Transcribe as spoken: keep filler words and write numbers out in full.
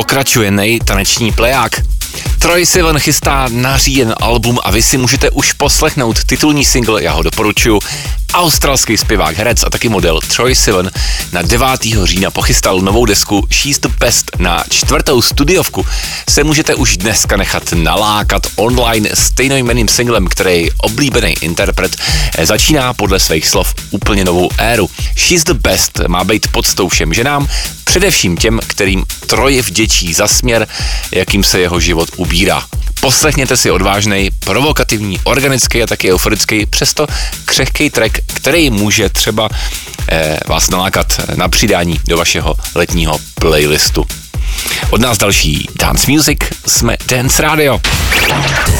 pokračuje nej taneční pleják. Troye Sivan chystá na říjen album a vy si můžete už poslechnout titulní single, já ho doporučuji. Australský zpěvák, herec a taky model Troye Sivan na devátého října pochystal novou desku She's the Best. Na čtvrtou studiovku se můžete už dneska nechat nalákat online stejnojmenným singlem, který oblíbený interpret začíná podle svých slov úplně novou éru. She's the Best má být podstou všem ženám, především těm, kterým Troye vděčí za směr, jakým se jeho život ubírá. Poslechněte si odvážnej, provokativní, organický a taky euforický, přesto křehký track, který může třeba eh, vás nalákat na přidání do vašeho letního playlistu. Od nás další Dance Music, jsme Dance Radio.